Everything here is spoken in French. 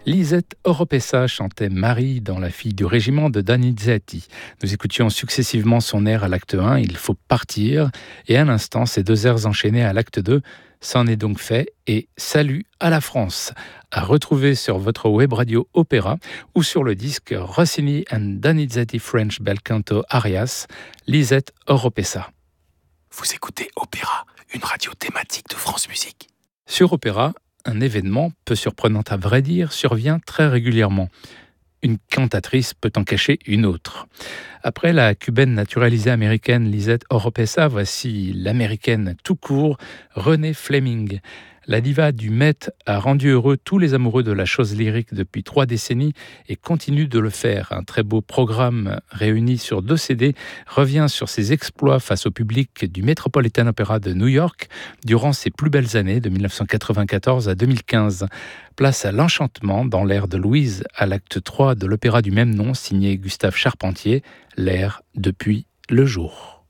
Lisette Oropesa chantait Marie dans La fille du régiment de Donizetti. Nous écoutions successivement son air à l'acte 1, Il faut partir, et à l'instant ces deux airs enchaînés à l'acte 2, C'en est donc fait, et Salut à la France, à retrouver sur votre web radio Opéra ou sur le disque Rossini and Donizetti French Bel Canto Arias, Lisette Oropesa. Vous écoutez Opéra, une radio thématique de France Musique. Sur Opéra, un événement, peu surprenant à vrai dire, survient très régulièrement. Une cantatrice peut en cacher une autre. Après la cubaine naturalisée américaine Lisette Oropesa, voici l'américaine tout court, Renée Fleming. La diva du Met a rendu heureux tous les amoureux de la chose lyrique depuis 3 décennies et continue de le faire. Un très beau programme réuni sur 2 CD revient sur ses exploits face au public du Metropolitan Opera de New York durant ses plus belles années de 1994 à 2015. Place à l'enchantement dans l'air de Louise à l'acte 3 de l'opéra du même nom signé Gustave Charpentier, l'air Depuis le jour.